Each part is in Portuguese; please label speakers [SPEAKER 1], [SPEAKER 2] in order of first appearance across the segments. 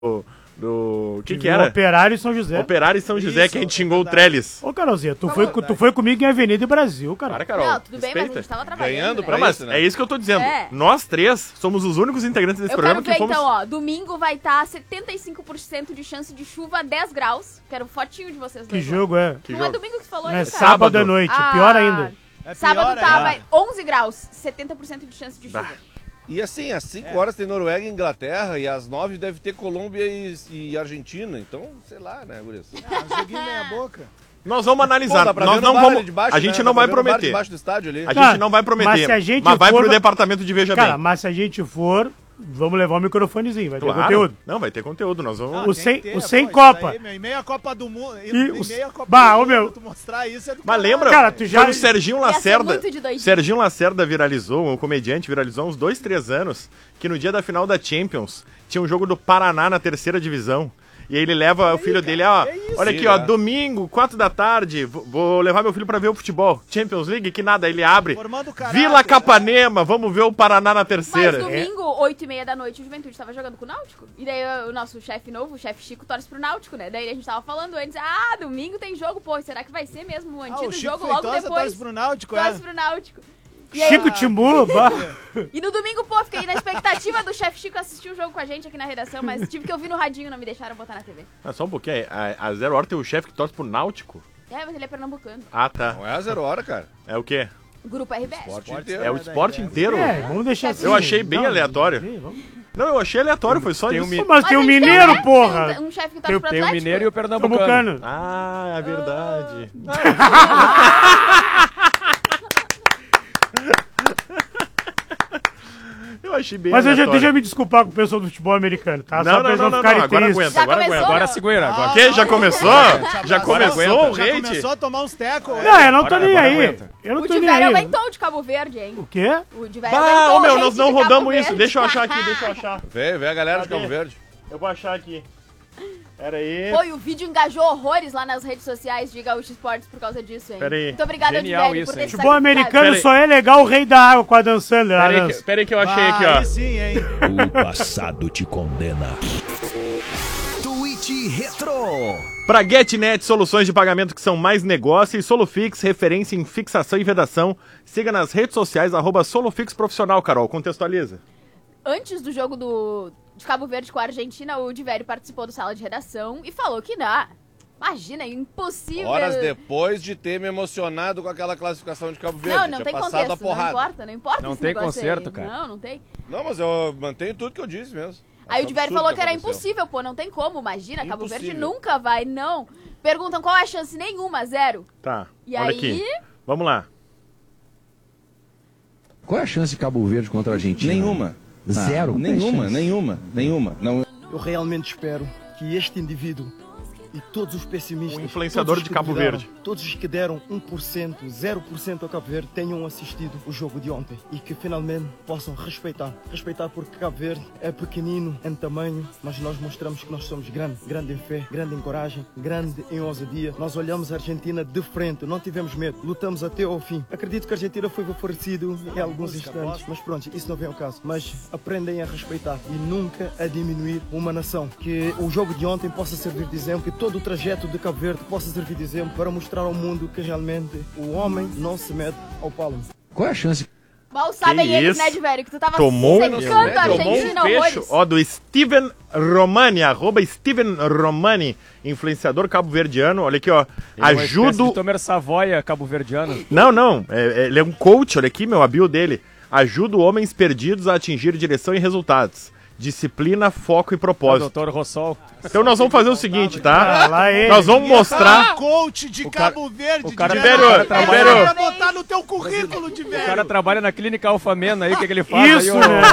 [SPEAKER 1] do que era?
[SPEAKER 2] Operário e São José.
[SPEAKER 1] Operário e São José, que a gente xingou o Trellis.
[SPEAKER 2] Ô, Carolzinha, tu foi comigo em Avenida Brasil, cara.
[SPEAKER 1] Para, Carol.
[SPEAKER 3] Não, tudo bem, mas a
[SPEAKER 1] respeita.
[SPEAKER 3] gente tava trabalhando,
[SPEAKER 4] Ganhando
[SPEAKER 3] né?
[SPEAKER 4] pra
[SPEAKER 1] Não, mas
[SPEAKER 4] isso, né?
[SPEAKER 1] é isso que eu tô dizendo.
[SPEAKER 3] É.
[SPEAKER 1] Nós três somos os únicos integrantes desse
[SPEAKER 3] Eu
[SPEAKER 1] programa
[SPEAKER 3] quero ver,
[SPEAKER 1] que fomos...
[SPEAKER 3] então, ó, domingo vai estar 75% de chance de chuva, 10 graus. Quero fotinho de vocês
[SPEAKER 2] Que
[SPEAKER 3] dois.
[SPEAKER 2] jogo é?
[SPEAKER 1] Que
[SPEAKER 3] Não
[SPEAKER 1] jogo?
[SPEAKER 3] é domingo que você falou
[SPEAKER 2] É
[SPEAKER 3] isso, cara?
[SPEAKER 2] sábado à noite, pior ainda.
[SPEAKER 3] Sábado
[SPEAKER 4] pior
[SPEAKER 3] tava
[SPEAKER 4] ainda.
[SPEAKER 3] 11 graus, 70% de chance de chuva.
[SPEAKER 4] E assim, às 5 horas tem Noruega e Inglaterra, e às 9 deve ter Colômbia e Argentina. Então, sei lá, né, Gurias?
[SPEAKER 5] Um joguinho meia boca.
[SPEAKER 1] Nós vamos analisar.
[SPEAKER 4] Dá pra
[SPEAKER 1] Nós
[SPEAKER 4] ver
[SPEAKER 1] não
[SPEAKER 4] no bar
[SPEAKER 1] vamos...
[SPEAKER 4] ali de baixo,
[SPEAKER 1] a gente
[SPEAKER 4] né?
[SPEAKER 1] não
[SPEAKER 4] Dá pra
[SPEAKER 1] vai
[SPEAKER 4] ver no bar
[SPEAKER 1] prometer.
[SPEAKER 4] debaixo do estádio ali.
[SPEAKER 1] A
[SPEAKER 2] Cara,
[SPEAKER 1] gente não vai prometer.
[SPEAKER 2] mas se a gente
[SPEAKER 1] vai
[SPEAKER 2] for-
[SPEAKER 1] pro departamento de Veja
[SPEAKER 2] Cara,
[SPEAKER 1] Bem.
[SPEAKER 2] mas se a gente for, vamos levar o microfonezinho, vai ter
[SPEAKER 1] Claro.
[SPEAKER 2] conteúdo.
[SPEAKER 1] Não, vai ter conteúdo. Nós vamos...
[SPEAKER 2] O sem-
[SPEAKER 5] Tem que ter,
[SPEAKER 2] o sem
[SPEAKER 5] pô,
[SPEAKER 2] Copa.
[SPEAKER 5] isso aí, meia Copa do Mundo.
[SPEAKER 2] E
[SPEAKER 5] E
[SPEAKER 2] os-
[SPEAKER 5] meia Copa
[SPEAKER 2] Bah,
[SPEAKER 5] do
[SPEAKER 2] ô, meu.
[SPEAKER 5] Mundo, tu mostrar isso é do
[SPEAKER 1] Mas
[SPEAKER 5] caralho.
[SPEAKER 1] lembra?
[SPEAKER 2] Cara, tu já-
[SPEAKER 1] Quando o Serginho
[SPEAKER 3] Ia ser
[SPEAKER 1] Lacerda...
[SPEAKER 3] muito de doidinho.
[SPEAKER 1] Serginho Lacerda viralizou, um comediante viralizou há uns 2, 3 anos, que no dia da final da Champions tinha um jogo do Paraná na 3ª divisão. E aí ele leva o filho dele, ó, olha aqui, ó, domingo, 4 da tarde, vou levar meu filho pra ver o futebol. Champions League, que nada, ele abre.
[SPEAKER 5] Formando caráter,
[SPEAKER 1] Vila Capanema, vamos ver o Paraná na 3ª.
[SPEAKER 3] Mas domingo, 8h30 da noite, o Juventude tava jogando com o Náutico. E daí o nosso chefe novo, o chefe Chico, torce pro Náutico, né? Daí a gente tava falando antes, domingo tem jogo, pô, será que vai ser mesmo o antigo
[SPEAKER 5] o Chico
[SPEAKER 3] jogo logo
[SPEAKER 5] Feitosa
[SPEAKER 3] depois?
[SPEAKER 5] torce pro Náutico,
[SPEAKER 3] Torce pro Náutico. E aí,
[SPEAKER 2] Chico Timbu, bah.
[SPEAKER 3] E no domingo, pô, fiquei na expectativa do chefe Chico assistir o jogo com a gente aqui na redação, mas tive que ouvir no radinho, não me deixaram botar na TV.
[SPEAKER 1] Ah, só um pouquinho, a 0 hora tem o chefe que torce pro Náutico?
[SPEAKER 3] É, mas ele é pernambucano.
[SPEAKER 1] Ah, tá.
[SPEAKER 4] Não é a 0 hora, cara.
[SPEAKER 1] É o quê?
[SPEAKER 3] Grupo RBS.
[SPEAKER 4] Esporte inteiro.
[SPEAKER 1] É o esporte inteiro?
[SPEAKER 2] Vamos deixar assim.
[SPEAKER 1] Eu achei bem
[SPEAKER 2] Não,
[SPEAKER 1] aleatório.
[SPEAKER 2] sim, vamos.
[SPEAKER 1] Não, eu achei aleatório, foi só isso.
[SPEAKER 2] Mas tem
[SPEAKER 3] Mas
[SPEAKER 2] um
[SPEAKER 3] a gente
[SPEAKER 2] mineiro,
[SPEAKER 3] tem,
[SPEAKER 2] porra.
[SPEAKER 3] Tem um chefe que torce pro
[SPEAKER 6] Tem o
[SPEAKER 3] Atlético.
[SPEAKER 6] mineiro e o pernambucano.
[SPEAKER 2] Pernambucano.
[SPEAKER 1] Ah, é verdade. Eu achei bem
[SPEAKER 2] Mas
[SPEAKER 1] aleatório.
[SPEAKER 2] deixa eu me desculpar com o pessoal do futebol americano, tá?
[SPEAKER 1] Não,
[SPEAKER 2] Só pra
[SPEAKER 1] não,
[SPEAKER 2] eles
[SPEAKER 1] não, não,
[SPEAKER 2] ficarem
[SPEAKER 1] agora
[SPEAKER 2] tristes.
[SPEAKER 1] aguenta,
[SPEAKER 3] Já
[SPEAKER 1] agora
[SPEAKER 3] começou?
[SPEAKER 1] aguenta.
[SPEAKER 6] Agora segura, agora.
[SPEAKER 1] Que? Já começou? Já começou o
[SPEAKER 5] Já
[SPEAKER 1] hate?
[SPEAKER 5] começou a tomar uns tecos.
[SPEAKER 2] Não, eu não tô
[SPEAKER 6] Agora
[SPEAKER 2] nem aí.
[SPEAKER 6] aguenta.
[SPEAKER 2] Eu não
[SPEAKER 3] O
[SPEAKER 2] tô nem
[SPEAKER 3] Diverio
[SPEAKER 2] aí.
[SPEAKER 3] aguentou de Cabo Verde, hein?
[SPEAKER 2] O quê?
[SPEAKER 3] O Diverio
[SPEAKER 1] Ah,
[SPEAKER 3] aguentou
[SPEAKER 1] ô meu,
[SPEAKER 3] o
[SPEAKER 1] nós
[SPEAKER 3] hate
[SPEAKER 1] não
[SPEAKER 3] de Cabo
[SPEAKER 1] rodamos isso.
[SPEAKER 3] Verde.
[SPEAKER 1] Deixa eu achar aqui, deixa eu achar.
[SPEAKER 4] Vê a galera de
[SPEAKER 1] Cadê?
[SPEAKER 4] Cabo Verde.
[SPEAKER 1] Eu vou achar aqui. Pera aí.
[SPEAKER 3] Pô, e o vídeo engajou horrores lá nas redes sociais de Gaúcho Esportes por causa disso, hein?
[SPEAKER 1] Pera aí.
[SPEAKER 3] Muito obrigada,
[SPEAKER 6] Genial
[SPEAKER 3] Diverio,
[SPEAKER 6] isso,
[SPEAKER 3] por ter
[SPEAKER 6] hein?
[SPEAKER 3] se
[SPEAKER 2] Futebol
[SPEAKER 3] sacrificado.
[SPEAKER 2] americano
[SPEAKER 1] Pera aí.
[SPEAKER 2] só é legal o rei da água com a Dan Sandler.
[SPEAKER 1] Pera aí que eu achei aqui, ó.
[SPEAKER 5] Aí sim, hein?
[SPEAKER 7] O passado te condena. Tweet Retro.
[SPEAKER 1] Pra GetNet, soluções de pagamento que são mais negócio, e Solufix, referência em fixação e vedação. Siga nas redes sociais, @Solufix Profissional, Carol. Contextualiza.
[SPEAKER 3] Antes do jogo de Cabo Verde com a Argentina, o Diverio participou do Sala de Redação e falou que não. Imagina, impossível.
[SPEAKER 4] Horas depois de ter me emocionado com aquela classificação de Cabo Verde.
[SPEAKER 3] Não, não
[SPEAKER 4] Tinha
[SPEAKER 3] tem
[SPEAKER 4] passado
[SPEAKER 3] contexto,
[SPEAKER 4] a porrada.
[SPEAKER 3] não importa
[SPEAKER 6] Não
[SPEAKER 3] esse
[SPEAKER 6] tem
[SPEAKER 3] negócio
[SPEAKER 6] conserto,
[SPEAKER 3] aí.
[SPEAKER 6] cara.
[SPEAKER 3] Não tem.
[SPEAKER 4] Não, mas eu mantenho tudo que eu disse mesmo.
[SPEAKER 3] Aí
[SPEAKER 4] Acho
[SPEAKER 3] o Diverio
[SPEAKER 4] absurdo
[SPEAKER 3] falou
[SPEAKER 4] o
[SPEAKER 3] que era
[SPEAKER 4] aconteceu.
[SPEAKER 3] impossível, pô, não tem como, imagina, Cabo Verde
[SPEAKER 4] Impossível.
[SPEAKER 3] nunca vai, não. Perguntam qual é a chance, nenhuma, 0.
[SPEAKER 1] Tá,
[SPEAKER 3] E
[SPEAKER 1] olha
[SPEAKER 3] aí,
[SPEAKER 1] aqui. Vamos lá.
[SPEAKER 8] Qual é a chance de Cabo Verde contra a Argentina?
[SPEAKER 4] Nenhuma.
[SPEAKER 8] Zero?
[SPEAKER 4] Nenhuma. Não.
[SPEAKER 9] Eu realmente espero que este indivíduo e todos os pessimistas,
[SPEAKER 1] Um influenciador
[SPEAKER 9] todos os
[SPEAKER 1] de
[SPEAKER 9] que
[SPEAKER 1] Cabo
[SPEAKER 9] duvidaram,
[SPEAKER 1] Verde.
[SPEAKER 9] todos os que deram 1%, 0% ao Cabo Verde, tenham assistido o jogo de ontem e que finalmente possam respeitar. Respeitar porque Cabo Verde é pequenino em tamanho, mas nós mostramos que nós somos grande em fé, grande em coragem, grande em ousadia. Nós olhamos a Argentina de frente, não tivemos medo, lutamos até ao fim. Acredito que a Argentina foi favorecido em alguns instantes, mas pronto, isso não vem ao caso. Mas aprendem a respeitar e nunca a diminuir uma nação. Que o jogo de ontem possa servir de exemplo, que todo o trajeto de Cabo Verde possa servir de exemplo para mostrar ao mundo que realmente o homem não se mete ao palo.
[SPEAKER 8] Qual é a chance?
[SPEAKER 3] mal sabem eles,
[SPEAKER 1] isso?
[SPEAKER 3] né, Diverio, que tu tava
[SPEAKER 1] Tomou
[SPEAKER 3] secando a Argentina horrores.
[SPEAKER 1] fecho, ó, do Steven Romani, @Steven Romani, influenciador cabo-verdiano. Olha aqui, ó. Ajudo.
[SPEAKER 6] Tomer Savoia, cabo-verdiano.
[SPEAKER 1] Não, ele é um coach, olha aqui, meu, a bio dele. Ajuda homens perdidos a atingir direção e resultados. Disciplina, foco e propósito.
[SPEAKER 6] Doutor Rossol.
[SPEAKER 1] Então nós vamos fazer o seguinte, tá?
[SPEAKER 2] Lá ele.
[SPEAKER 1] Nós vamos mostrar.
[SPEAKER 5] Coach de
[SPEAKER 6] cara-
[SPEAKER 5] Cabo Verde.
[SPEAKER 6] o cara-
[SPEAKER 5] Diverio.
[SPEAKER 1] Libero,
[SPEAKER 5] Trabalha
[SPEAKER 1] libero.
[SPEAKER 5] pra botar no teu currículo,
[SPEAKER 6] O
[SPEAKER 5] Diverio.
[SPEAKER 6] cara trabalha na clínica Alfamena aí, o que, que ele faz?
[SPEAKER 2] Isso,
[SPEAKER 6] aí,
[SPEAKER 2] né?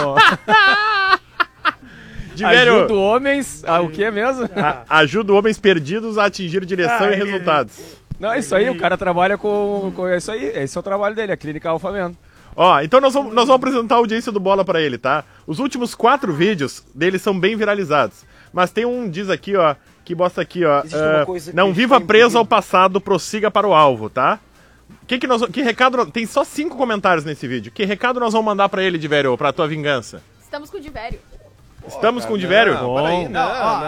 [SPEAKER 1] Diverio,
[SPEAKER 6] Ajuda homens a o que mesmo?
[SPEAKER 1] ajuda homens perdidos a atingir direção e resultados.
[SPEAKER 6] Não, é isso aí, o cara trabalha com isso aí, esse é o trabalho dele, a clínica Alfamena.
[SPEAKER 1] Ó, então nós vamos apresentar a audiência do Bola pra ele, tá? Os últimos 4 vídeos dele são bem viralizados. Mas tem um, diz aqui, ó, que bosta aqui, ó. Não viva preso ao passado, prossiga para o alvo, tá? Que recado... Tem só 5 comentários nesse vídeo. Que recado nós vamos mandar pra ele, Diverio, pra tua vingança?
[SPEAKER 3] Estamos com o Diverio.
[SPEAKER 1] Estamos com o Divério?
[SPEAKER 4] Não, peraí, não,